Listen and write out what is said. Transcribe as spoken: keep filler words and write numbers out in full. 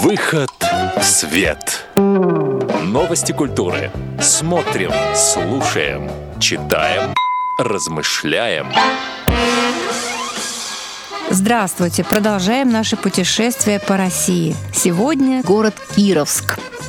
Выход в свет. Новости культуры. Смотрим, слушаем, читаем, размышляем. Здравствуйте! Продолжаем наше путешествие по России. Сегодня город Кировск.